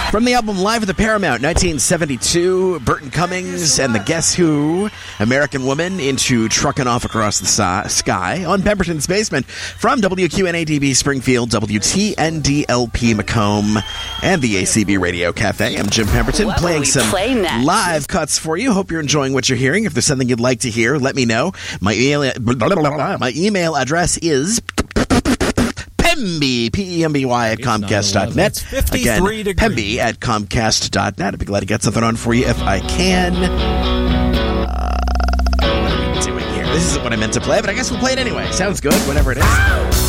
From the album Live at the Paramount, 1972, Burton Cummings and the Guess Who, American Woman, into Truckin' Off Across the Sky on Pemberton's Basement. From WQNADB Springfield, WTNDLP Macomb, and the ACB Radio Cafe, I'm Jim Pemberton, playing some live cuts for you. Hope you're enjoying what you're hearing. If there's something you'd like to hear, let me know. My email address is Pemby, P-E-M-B-Y at Comcast.net. Again, Pemby at Comcast.net. I'd be glad to get something on for you if I can. What are we doing here? This isn't what I meant to play, but I guess we'll play it anyway. Sounds good, whatever it is.